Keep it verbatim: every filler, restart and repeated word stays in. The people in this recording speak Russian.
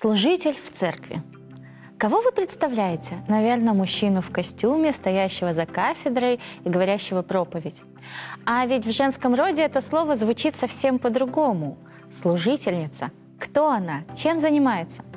Служитель в церкви. Кого вы представляете? Наверное, мужчину в костюме, стоящего за кафедрой и говорящего проповедь. А ведь в женском роде это слово звучит совсем по-другому. Служительница. Кто она? Чем занимается?